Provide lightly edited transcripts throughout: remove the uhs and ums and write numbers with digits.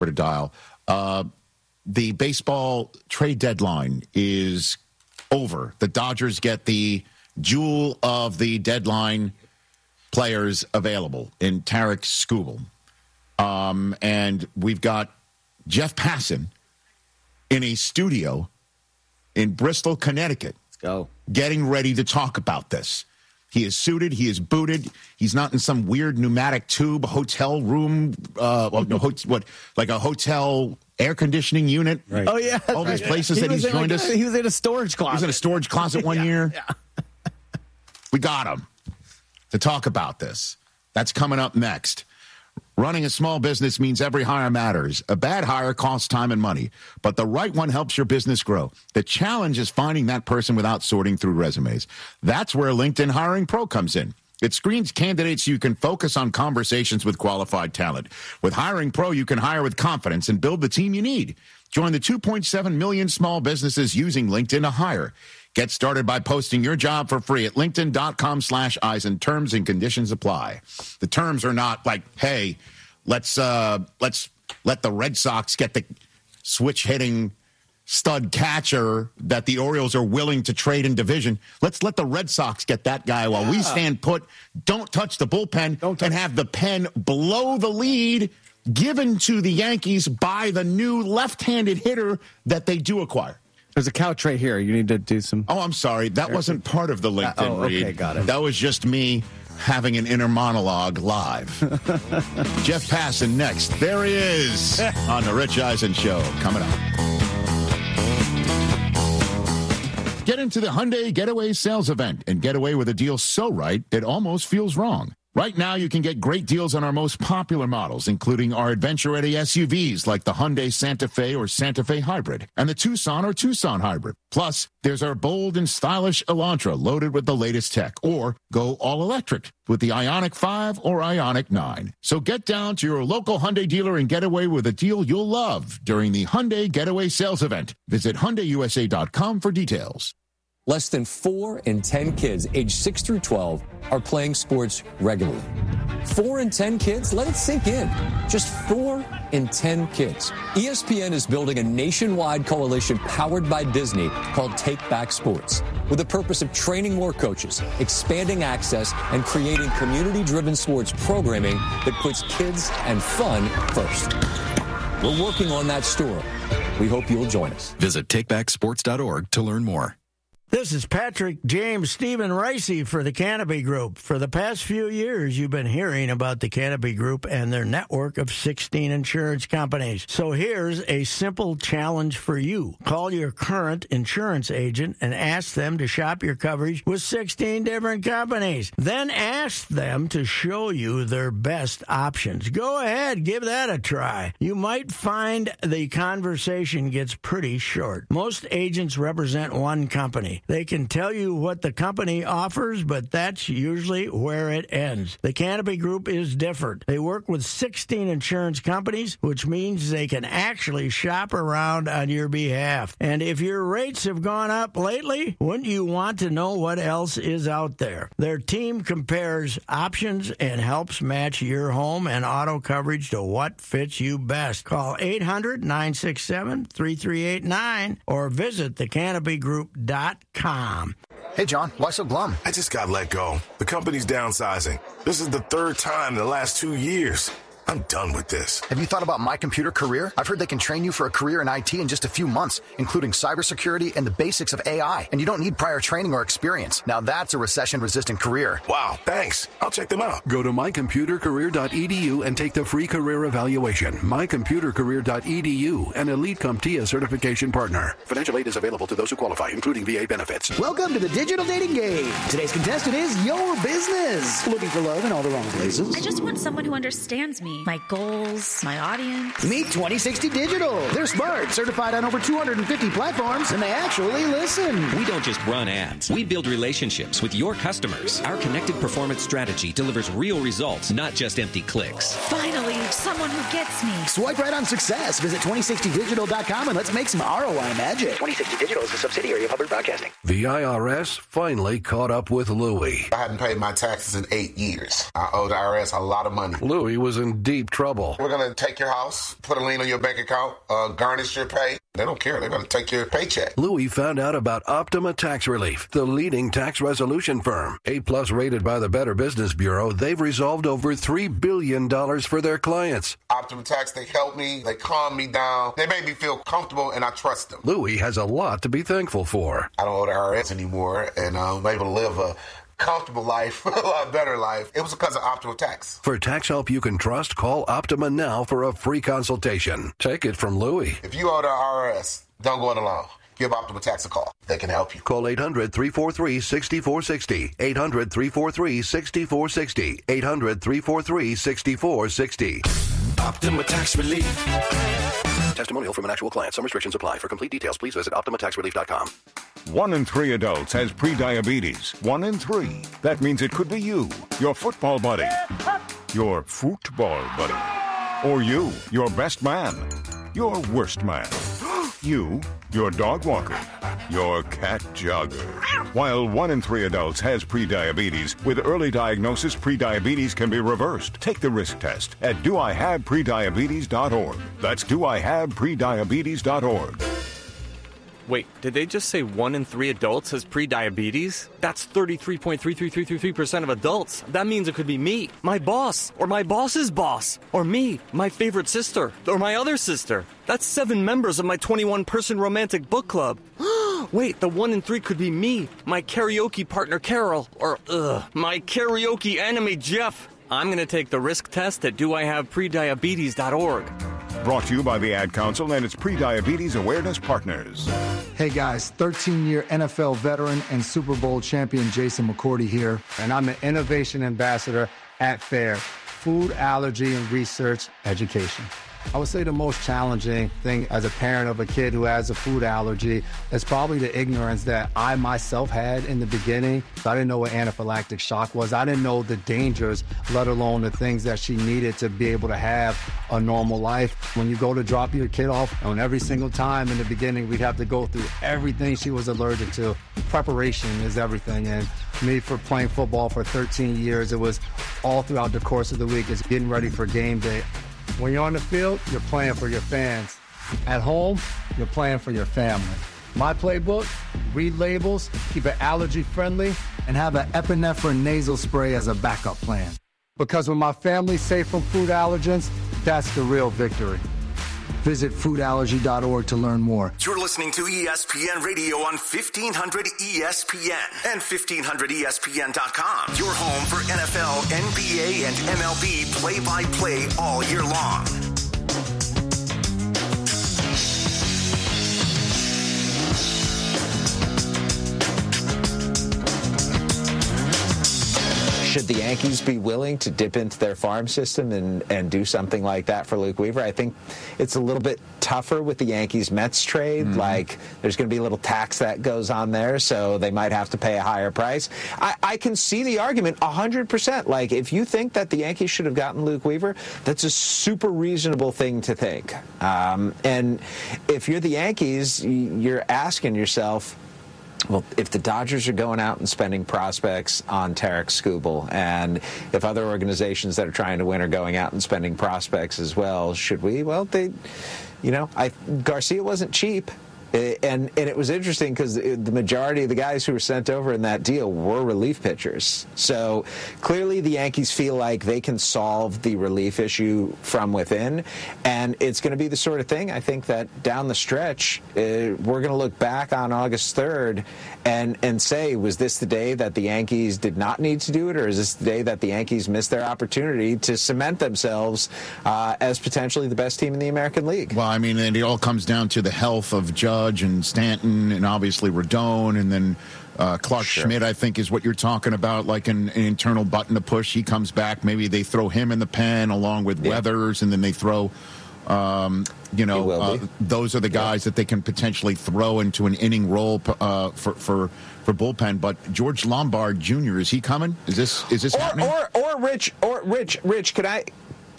to dial. The baseball trade deadline is over. The Dodgers get the jewel of the deadline players available in Tarik Skubal. And we've got Jeff Passan in a studio in Bristol, Connecticut. Let's go. Getting ready to talk about this. He is suited. He is booted. He's not in some weird pneumatic tube hotel room. Like a hotel air conditioning unit? Right. Oh, yeah. All these places that he's joined us. He was in a storage closet. He was in a storage closet one year. Yeah. We got him to talk about this. That's coming up next. Running a small business means every hire matters. A bad hire costs time and money, but the right one helps your business grow. The challenge is finding that person without sorting through resumes. That's where LinkedIn Hiring Pro comes in. It screens candidates so you can focus on conversations with qualified talent. With Hiring Pro, you can hire with confidence and build the team you need. Join the 2.7 million small businesses using LinkedIn to hire. Get started by posting your job for free at linkedin.com/Eisen. Terms and conditions apply. The terms are not like, hey, let's let the Red Sox get the switch-hitting stud catcher that the Orioles are willing to trade in division. Let's let the Red Sox get that guy while we stand put. Don't touch the bullpen and have the pen below the lead given to the Yankees by the new left-handed hitter that they do acquire. There's a couch right here. You need to do some... Oh, I'm sorry. That wasn't part of the LinkedIn read. Okay, got it. That was just me having an inner monologue live. Jeff Passan next. There he is on the Rich Eisen Show. Coming up. Get into the Hyundai Getaway Sales Event and get away with a deal so right it almost feels wrong. Right now, you can get great deals on our most popular models, including our adventure-ready SUVs like the Hyundai Santa Fe or Santa Fe Hybrid and the Tucson or Tucson Hybrid. Plus, there's our bold and stylish Elantra loaded with the latest tech, or go all-electric with the Ioniq 5 or Ioniq 9. So get down to your local Hyundai dealer and get away with a deal you'll love during the Hyundai Getaway Sales Event. Visit HyundaiUSA.com for details. Less than 4 in 10 kids aged 6 through 12 are playing sports regularly. 4 in 10 kids? Let it sink in. Just 4 in 10 kids. ESPN is building a nationwide coalition powered by Disney called Take Back Sports, with the purpose of training more coaches, expanding access, and creating community-driven sports programming that puts kids and fun first. We're working on that story. We hope you'll join us. Visit takebacksports.org to learn more. This is Patrick James Stephen Ricey for the Canopy Group. For the past few years, you've been hearing about the Canopy Group and their network of 16 insurance companies. So here's a simple challenge for you. Call your current insurance agent and ask them to shop your coverage with 16 different companies. Then ask them to show you their best options. Go ahead, give that a try. You might find the conversation gets pretty short. Most agents represent one company. They can tell you what the company offers, but that's usually where it ends. The Canopy Group is different. They work with 16 insurance companies, which means they can actually shop around on your behalf. And if your rates have gone up lately, wouldn't you want to know what else is out there? Their team compares options and helps match your home and auto coverage to what fits you best. Call 800-967-3389 or visit thecanopygroup.com. Hey, John, why so glum? I just got let go. The company's downsizing. This is the third time in the last 2 years. I'm done with this. Have you thought about My Computer Career? I've heard they can train you for a career in IT in just a few months, including cybersecurity and the basics of AI. And you don't need prior training or experience. Now that's a recession-resistant career. Wow, thanks. I'll check them out. Go to mycomputercareer.edu and take the free career evaluation. Mycomputercareer.edu, an Elite CompTIA certification partner. Financial aid is available to those who qualify, including VA benefits. Welcome to the digital dating game. Today's contestant is your business. Looking for love in all the wrong places. I just want someone who understands me. My goals, my audience. Meet 2060 Digital. They're smart, certified on over 250 platforms, and they actually listen. We don't just run ads. We build relationships with your customers. Our connected performance strategy delivers real results, not just empty clicks. Finally, someone who gets me. Swipe right on success. Visit 2060digital.com and let's make some ROI magic. 2060 Digital is a subsidiary of Hubbard Broadcasting. The IRS finally caught up with Louie. I hadn't paid my taxes in 8 years. I owed the IRS a lot of money. Louie was in in deep trouble. We're going to take your house, put a lien on your bank account, garnish your pay. They don't care. They're going to take your paycheck. Louis found out about Optima Tax Relief, the leading tax resolution firm. A-plus rated by the Better Business Bureau, they've resolved over $3 billion for their clients. Optima Tax, they help me. They calm me down. They make me feel comfortable, and I trust them. Louis has a lot to be thankful for. I don't owe the IRS anymore, and I'm able to live a comfortable life, a lot better life. It was because of Optima Tax. For tax help you can trust, call Optima now for a free consultation. Take it from Louis. If you owe the IRS, don't go it alone. Give Optima Tax a call. They can help you. Call 800-343-6460. 800-343-6460. 800-343-6460. Optima Tax Relief. Testimonial from an actual client. Some restrictions apply. For complete details, please visit OptimaTaxRelief.com. 1 in 3 adults has prediabetes. 1 in 3. That means it could be you, your football buddy, your football buddy, or you, your best man, your worst man, you, your dog walker, your cat jogger. While 1 in 3 adults has prediabetes, with early diagnosis, prediabetes can be reversed. Take the risk test at doihaveprediabetes.org. That's doihaveprediabetes.org. Wait, did they just say 1 in 3 adults has prediabetes? That's 33.33333% of adults. That means it could be me, my boss, or my boss's boss, or me, my favorite sister, or my other sister. That's 7 members of my 21-person romantic book club. Wait, the 1 in 3 could be me, my karaoke partner Carol, or my karaoke enemy Jeff. I'm going to take the risk test at doihaveprediabetes.org. Brought to you by the Ad Council and its Prediabetes Awareness Partners. Hey guys, 13-year NFL veteran and Super Bowl champion Jason McCourty here, and I'm an innovation ambassador at FAIR, Food Allergy and Research Education. I would say the most challenging thing as a parent of a kid who has a food allergy is probably the ignorance that I myself had in the beginning. I didn't know what anaphylactic shock was. I didn't know the dangers, let alone the things that she needed to be able to have a normal life. When you go to drop your kid off, and every single time in the beginning, we'd have to go through everything she was allergic to. Preparation is everything. And me, for playing football for 13 years, it was all throughout the course of the week. It's getting ready for game day. When you're on the field, you're playing for your fans. At home, you're playing for your family. My playbook, read labels, keep it allergy friendly, and have an epinephrine nasal spray as a backup plan. Because when my family's safe from food allergens, that's the real victory. Visit foodallergy.org to learn more. You're listening to ESPN Radio on 1500 ESPN and 1500ESPN.com. Your home for NFL, NBA, and MLB play-by-play all year long. Should the Yankees be willing to dip into their farm system and do something like that for Luke Weaver? I think it's a little bit tougher with the Yankees-Mets trade. Mm-hmm. Like, there's going to be a little tax that goes on there, so they might have to pay a higher price. I can see the argument 100%. Like, if you think that the Yankees should have gotten Luke Weaver, that's a super reasonable thing to think. And if you're the Yankees, you're asking yourself, well, if the Dodgers are going out and spending prospects on Tarek Skubal, and if other organizations that are trying to win are going out and spending prospects as well, should we? Well, Garcia wasn't cheap. And it was interesting because the majority of the guys who were sent over in that deal were relief pitchers. So clearly the Yankees feel like they can solve the relief issue from within. And it's going to be the sort of thing, I think, that down the stretch, we're going to look back on August 3rd and say, was this the day that the Yankees did not need to do it? Or is this the day that the Yankees missed their opportunity to cement themselves as potentially the best team in the American League? Well, I mean, and it all comes down to the health of Judge and Stanton and obviously Rodon, and then Clark Schmidt, I think, is what you're talking about, like an internal button to push. He comes back. Maybe they throw him in the pen along with Weathers, and then they throw, those are the guys that they can potentially throw into an inning role for bullpen. But George Lombard Jr., is he coming? Is this happening? Or Rich, can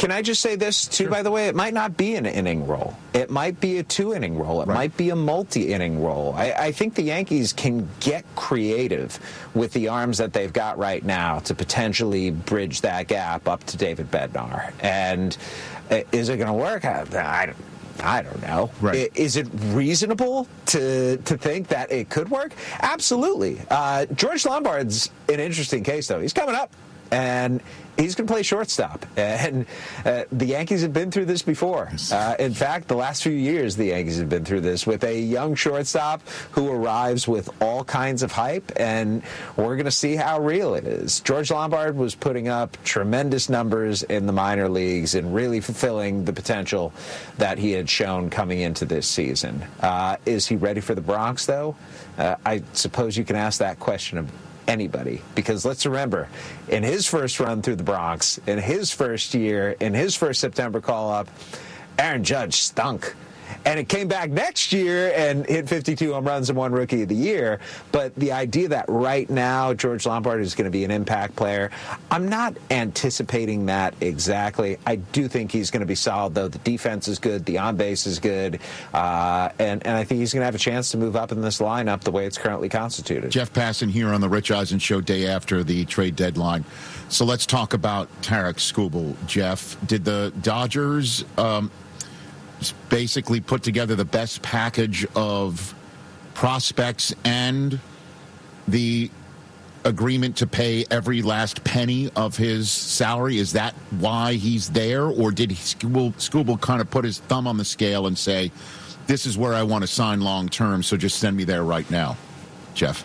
Can I just say this, too, by the way? It might not be an inning role. It might be a 2-inning role. It might be a multi-inning role. I think the Yankees can get creative with the arms that they've got right now to potentially bridge that gap up to David Bednar. And is it going to work? I don't know. Right. Is it reasonable to think that it could work? Absolutely. George Lombard's an interesting case, though. He's coming up, and he's going to play shortstop. And the Yankees have been through this before. In fact, the last few years, the Yankees have been through this with a young shortstop who arrives with all kinds of hype, and we're going to see how real it is. George Lombard was putting up tremendous numbers in the minor leagues and really fulfilling the potential that he had shown coming into this season. Is he ready for the Bronx, though? I suppose you can ask that question of anybody, because let's remember, in his first run through the Bronx, in his first year, in his first September call-up, Aaron Judge stunk. And it came back next year and hit 52 home runs and won Rookie of the Year. But the idea that right now George Lombard is going to be an impact player, I'm not anticipating that exactly. I do think he's going to be solid, though. The defense is good. The on-base is good. And I think he's going to have a chance to move up in this lineup the way it's currently constituted. Jeff Passan here on the Rich Eisen Show day after the trade deadline. So let's talk about Tarik Skubal, Jeff. Did the Dodgers basically put together the best package of prospects and the agreement to pay every last penny of his salary? Is that why he's there? Or did Skubal kind of put his thumb on the scale and say, this is where I want to sign long term, so just send me there right now? Jeff?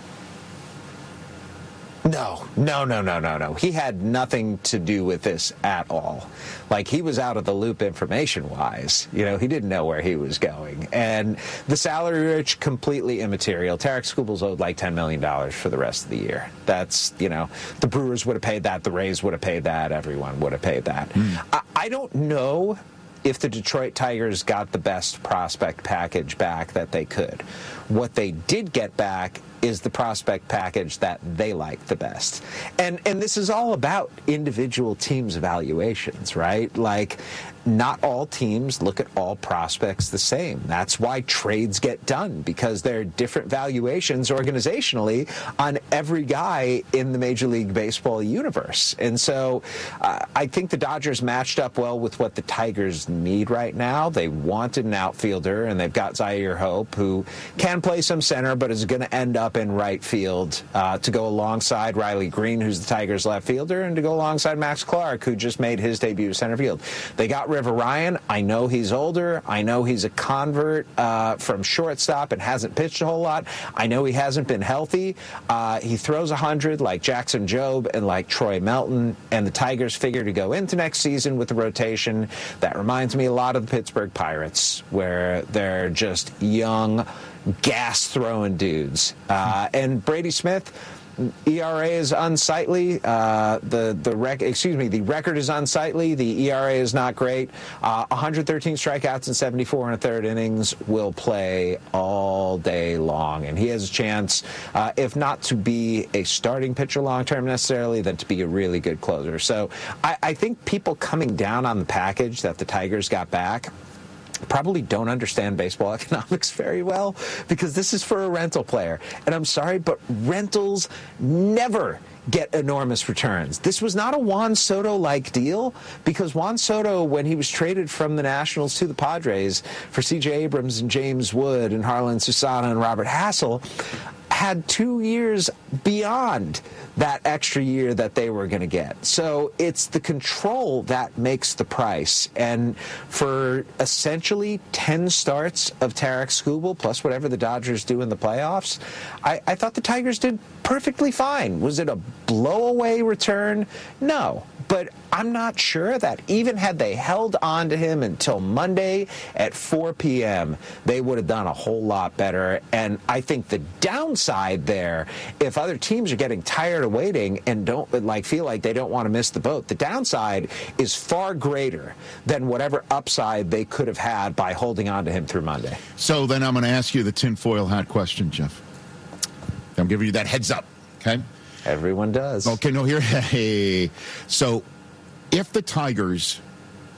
No. He had nothing to do with this at all. Like, he was out of the loop information-wise. You know, he didn't know where he was going. And the salary, Rich, completely immaterial. Tarik Skubal's owed like $10 million for the rest of the year. That's, you know, the Brewers would have paid that. The Rays would have paid that. Everyone would have paid that. I don't know if the Detroit Tigers got the best prospect package back that they could. What they did get back is the prospect package that they like the best. And this is all about individual teams' evaluations, right? Like, not all teams look at all prospects the same. That's why trades get done, because there are different valuations organizationally on every guy in the Major League Baseball universe. And so I think the Dodgers matched up well with what the Tigers need right now. They wanted an outfielder, and they've got Zaire Hope, who can play some center, but is going to end up in right field to go alongside Riley Green, who's the Tigers' left fielder, and to go alongside Max Clark, who just made his debut center field. They got River Ryan. I know he's older. I know he's a convert from shortstop and hasn't pitched a whole lot. I know he hasn't been healthy. He throws 100 like Jackson Jobe and like Troy Melton, and the Tigers figure to go into next season with the rotation that reminds me a lot of the Pittsburgh Pirates, where they're just young, gas-throwing dudes. And Brady Smith, ERA is unsightly. The record is unsightly. The ERA is not great. 113 strikeouts in 74 and a third innings. Will play all day long, and he has a chance, if not to be a starting pitcher long term necessarily, then to be a really good closer. So I think people coming down on the package that the Tigers got back probably don't understand baseball economics very well, because this is for a rental player. And I'm sorry, but rentals never get enormous returns. This was not a Juan Soto-like deal, because Juan Soto, when he was traded from the Nationals to the Padres for C.J. Abrams and James Wood and Harlan Susana and Robert Hassel, had 2 years beyond that extra year that they were going to get. So it's the control that makes the price. And for essentially 10 starts of Tarik Skubal, plus whatever the Dodgers do in the playoffs, I thought the Tigers did perfectly fine. Was it a blow-away return? No. But I'm not sure that even had they held on to him until Monday at 4 p.m., they would have done a whole lot better. And I think the downside there, if other teams are getting tired of waiting and don't feel like they don't want to miss the boat, the downside is far greater than whatever upside they could have had by holding on to him through Monday. So then I'm going to ask you the tinfoil hat question, Jeff. I'm giving you that heads up, okay? Everyone does. Okay, no, here. Hey. So if the Tigers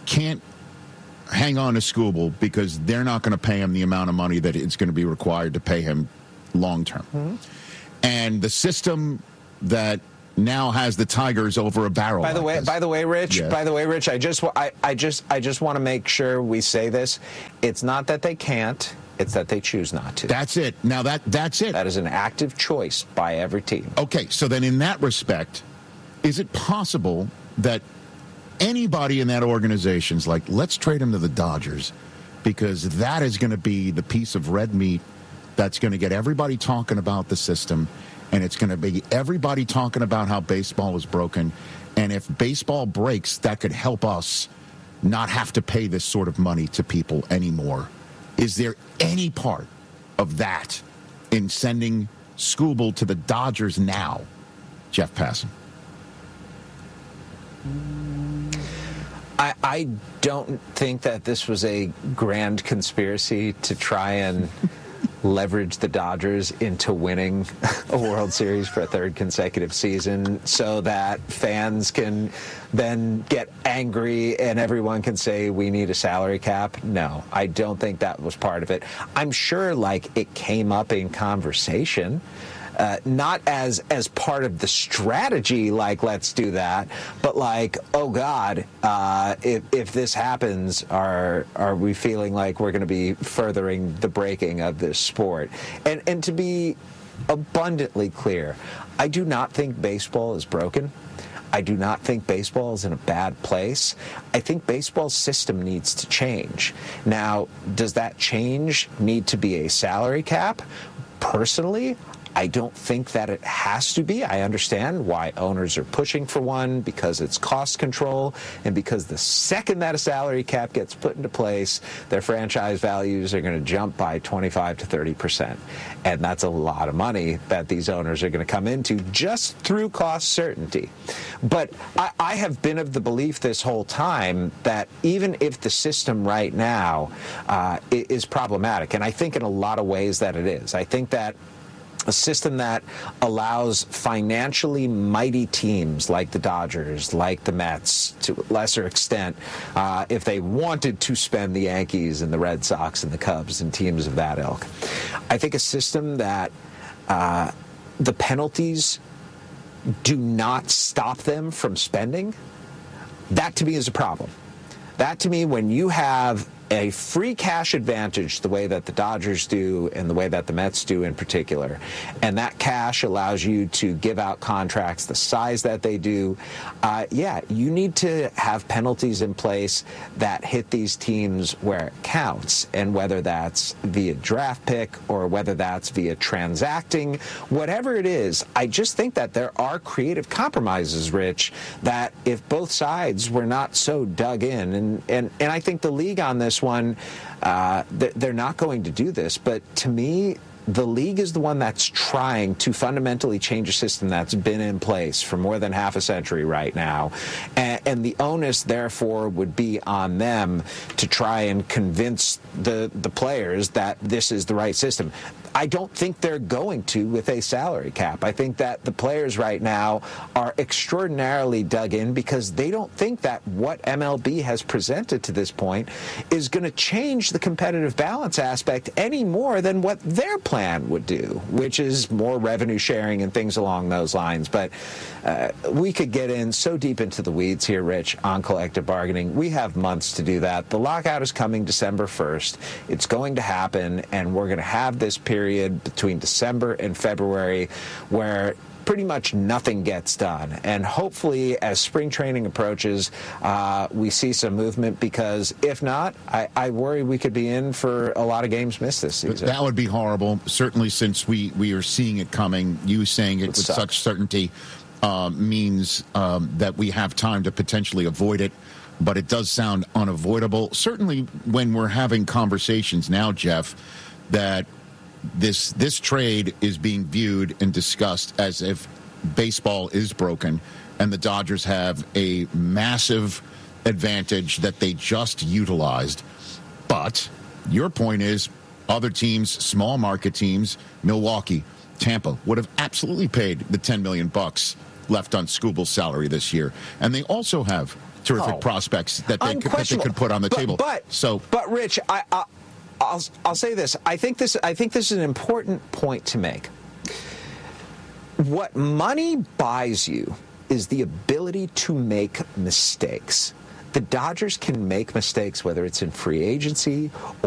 can't hang on to Skubal because they're not going to pay him the amount of money that it's going to be required to pay him long term. Mm-hmm. And the system that now has the Tigers over a barrel. By the way, Rich. I just want to make sure we say this. It's not that they can't. It's that they choose not to. That's it. Now that's it. That is an active choice by every team. Okay, so then in that respect, is it possible that anybody in that organization's like, let's trade him to the Dodgers because that is going to be the piece of red meat that's going to get everybody talking about the system, and it's going to be everybody talking about how baseball is broken, and if baseball breaks, that could help us not have to pay this sort of money to people anymore. Is there any part of that in sending Skubal to the Dodgers now, Jeff Passan? I don't think that this was a grand conspiracy to try and leverage the Dodgers into winning a World Series for a third consecutive season so that fans can then get angry and everyone can say we need a salary cap. No, I don't think that was part of it. I'm sure it came up in conversation. Not as part of the strategy, let's do that, but oh God, if this happens, are we feeling like we're going to be furthering the breaking of this sport? And to be abundantly clear, I do not think baseball is broken. I do not think baseball is in a bad place. I think baseball's system needs to change. Now, does that change need to be a salary cap? Personally, I don't think that it has to be. I understand why owners are pushing for one, because it's cost control, and because the second that a salary cap gets put into place, their franchise values are going to jump by 25 to 30%. And that's a lot of money that these owners are going to come into just through cost certainty. But I have been of the belief this whole time that even if the system right now is problematic, and I think in a lot of ways that it is, I think that a system that allows financially mighty teams like the Dodgers, like the Mets, to a lesser extent, if they wanted to spend the Yankees and the Red Sox and the Cubs and teams of that ilk. I think a system that the penalties do not stop them from spending, that to me is a problem. That to me, when you have a free cash advantage the way that the Dodgers do and the way that the Mets do in particular, and that cash allows you to give out contracts the size that they do, you need to have penalties in place that hit these teams where it counts, and whether that's via draft pick or whether that's via transacting, whatever it is, I just think that there are creative compromises, Rich, that if both sides were not so dug in, and I think the league on this one, they're not going to do this, but to me, the league is the one that's trying to fundamentally change a system that's been in place for more than half a century right now, and the onus, therefore, would be on them to try and convince the players that this is the right system. I don't think they're going to with a salary cap. I think that the players right now are extraordinarily dug in because they don't think that what MLB has presented to this point is going to change the competitive balance aspect any more than what their plan would do, which is more revenue sharing and things along those lines. But we could get in so deep into the weeds here, Rich, on collective bargaining. We have months to do that. The lockout is coming December 1st. It's going to happen, and we're going to have this period between December and February where pretty much nothing gets done. And hopefully, as spring training approaches, we see some movement, because if not, I worry we could be in for a lot of games missed this season. That would be horrible, certainly since we are seeing it coming. You saying it with such certainty means that we have time to potentially avoid it. But it does sound unavoidable. Certainly when we're having conversations now, Jeff, that this trade is being viewed and discussed as if baseball is broken and the Dodgers have a massive advantage that they just utilized. But your point is other teams, small market teams, Milwaukee, Tampa, would have absolutely paid the $10 million left on Skubal's salary this year. And they also have terrific prospects that they could put on the table. But Rich, I'll say this. I think this is an important point to make. What money buys you is the ability to make mistakes. The Dodgers can make mistakes, whether it's in free agency